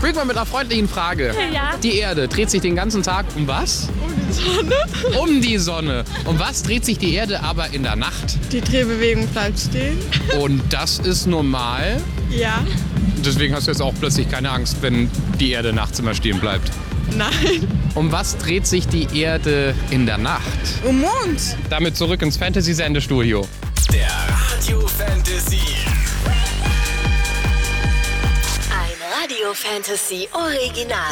Rick mal mit einer freundlichen Frage. Ja. Die Erde dreht sich den ganzen Tag um was? Um die Sonne. Um die Sonne. Um was dreht sich die Erde aber in der Nacht? Die Drehbewegung bleibt stehen. Und das ist normal. Ja. Deswegen hast du jetzt auch plötzlich keine Angst, wenn die Erde nachts immer stehen bleibt. Nein. Um was dreht sich die Erde in der Nacht? Um Mond. Damit zurück ins Fantasy-Sendestudio. Der Radio Fantasy. Ein Radio Fantasy Original.